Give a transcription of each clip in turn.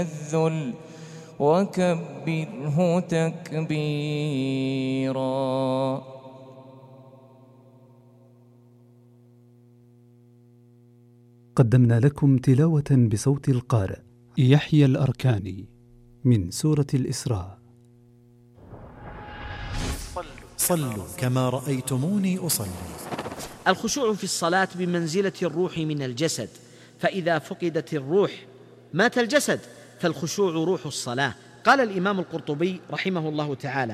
الذل وكبره تكبيرا. قدمنا لكم تلاوة بصوت القارئ يحيى الأركاني من سورة الإسراء. صلوا كما رأيتموني أصلي. الخشوع في الصلاة بمنزلة الروح من الجسد، فإذا فقدت الروح مات الجسد، فالخشوع روح الصلاة. قال الإمام القرطبي رحمه الله تعالى: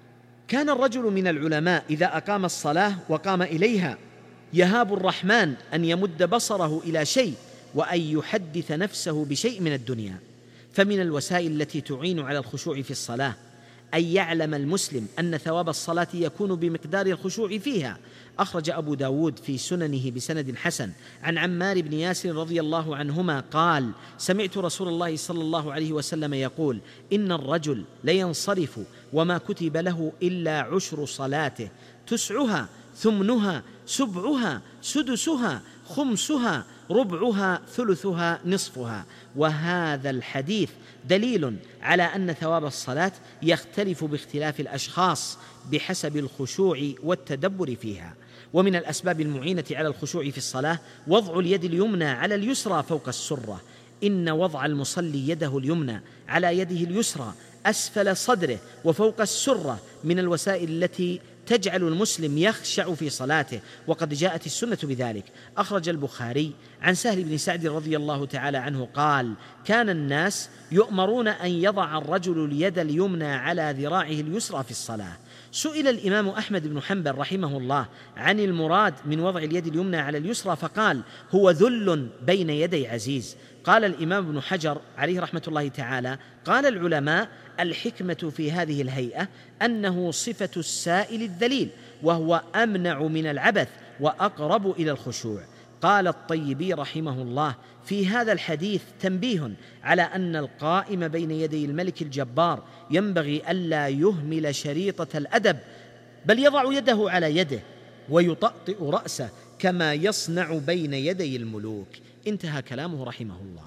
كان الرجل من العلماء إذا أقام الصلاة وقام إليها يهاب الرحمن أن يمد بصره إلى شيء وأن يحدث نفسه بشيء من الدنيا. فمن الوسائل التي تعين على الخشوع في الصلاة أن يعلم المسلم أن ثواب الصلاة يكون بمقدار الخشوع فيها. أخرج أبو داود في سننه بسند حسن عن عمار بن ياسر رضي الله عنهما قال: سمعت رسول الله صلى الله عليه وسلم يقول: إن الرجل لينصرف وما كتب له إلا عشر صلاته، تسعها، ثمنها، سبعها، سدسها، خمسها، ربعها، ثلثها، نصفها. وهذا الحديث دليل على أن ثواب الصلاة يختلف باختلاف الأشخاص بحسب الخشوع والتدبر فيها. ومن الأسباب المعينة على الخشوع في الصلاة وضع اليد اليمنى على اليسرى فوق السرة. إن وضع المصلي يده اليمنى على يده اليسرى أسفل صدره وفوق السرة من الوسائل التي تجعل المسلم يخشع في صلاته، وقد جاءت السنة بذلك. أخرج البخاري عن سهل بن سعد رضي الله تعالى عنه قال: كان الناس يؤمرون أن يضع الرجل اليد اليمنى على ذراعه اليسرى في الصلاة. سئل الإمام أحمد بن حنبل رحمه الله عن المراد من وضع اليد اليمنى على اليسرى فقال: هو ذل بين يدي عزيز. قال الإمام ابن حجر عليه رحمة الله تعالى: قال العلماء: الحكمة في هذه الهيئة أنه صفة السائل الذليل، وهو أمنع من العبث وأقرب إلى الخشوع. قال الطيبي رحمه الله: في هذا الحديث تنبيه على أن القائم بين يدي الملك الجبار ينبغي ألا يهمل شريطة الأدب، بل يضع يده على يده ويطأطئ رأسه كما يصنع بين يدي الملوك. انتهى كلامه رحمه الله.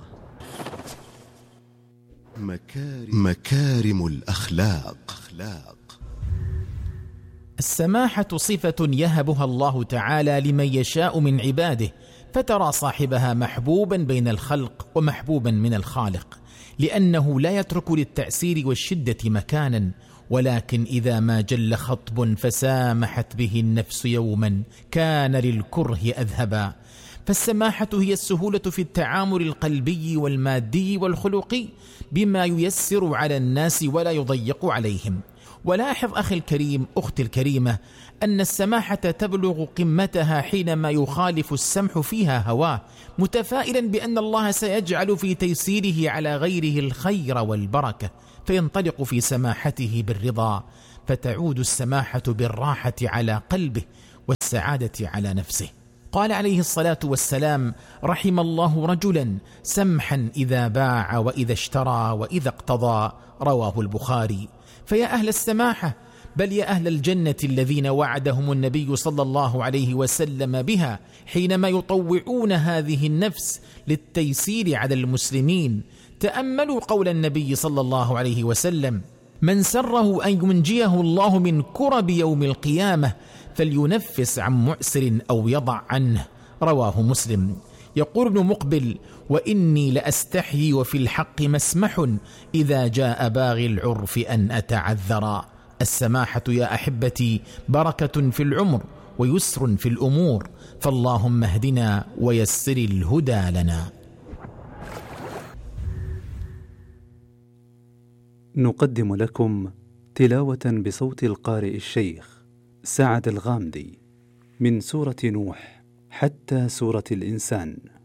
مكارم الأخلاق. السماحة صفة يهبها الله تعالى لمن يشاء من عباده، فترى صاحبها محبوبا بين الخلق ومحبوبا من الخالق، لأنه لا يترك للتأسير والشدة مكانا، ولكن إذا ما جل خطب فسامحت به النفس يوما كان للكره أذهبا. فالسماحة هي السهولة في التعامل القلبي والمادي والخلقي بما ييسر على الناس ولا يضيق عليهم. ولاحظ أخي الكريم، أختي الكريمة، أن السماحة تبلغ قمتها حينما يخالف السمح فيها هواه، متفائلا بأن الله سيجعل في تيسيره على غيره الخير والبركة، فينطلق في سماحته بالرضا، فتعود السماحة بالراحة على قلبه والسعادة على نفسه. قال عليه الصلاة والسلام: رحم الله رجلا سمحا إذا باع وإذا اشترى وإذا اقتضى. رواه البخاري. فيا أهل السماحة، بل يا أهل الجنة الذين وعدهم النبي صلى الله عليه وسلم بها حينما يطوعون هذه النفس للتيسير على المسلمين، تأملوا قول النبي صلى الله عليه وسلم: من سره أن ينجيه الله من كرب يوم القيامة فلينفس عن مؤسر أو يضع عنه. رواه مسلم. يقول ابن مقبل: وإني لأستحيي وفي الحق مسمح إذا جاء باغي العرف أن أتعذرا. السماحة يا أحبتي بركة في العمر ويسر في الأمور، فاللهم اهدنا ويسر الهدى لنا. نقدم لكم تلاوة بصوت القارئ الشيخ سعد الغامدي من سورة نوح حتى سورة الإنسان.